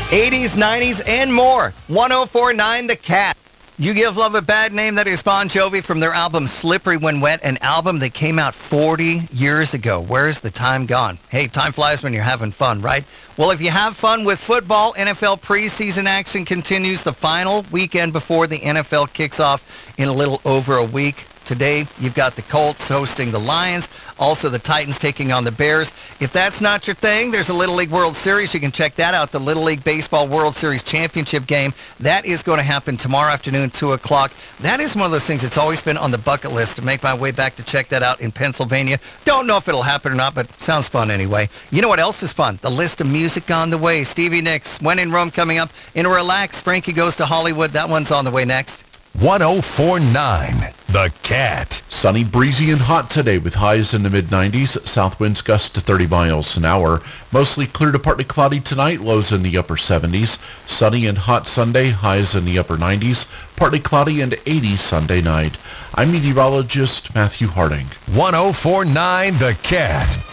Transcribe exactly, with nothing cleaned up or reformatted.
eighties, nineties, and more. one oh four point nine The Cat. You Give Love a Bad Name. That is Bon Jovi from their album Slippery When Wet, an album that came out forty years ago. Where's the time gone? Hey, time flies when you're having fun, right? Well, if you have fun with football, N F L preseason action continues the final weekend before the N F L kicks off in a little over a week. Today, you've got the Colts hosting the Lions, also the Titans taking on the Bears. If that's not your thing, there's a Little League World Series. You can check that out, the Little League Baseball World Series Championship game. That is going to happen tomorrow afternoon, two o'clock. That is one of those things that's always been on the bucket list to make my way back to check that out in Pennsylvania. Don't know if it'll happen or not, but sounds fun anyway. You know what else is fun? The list of music on the way. Stevie Nicks, When in Rome coming up. In a Relax, Frankie Goes to Hollywood. That one's on the way next. one oh four point nine The Cat. Sunny, breezy, and hot today with highs in the mid nineties. South winds gust to thirty miles an hour. Mostly clear to partly cloudy tonight. Lows in the upper seventies. Sunny and hot Sunday. Highs in the upper nineties. Partly cloudy and eighty Sunday night. I'm meteorologist Matthew Harding. one oh four point nine The Cat.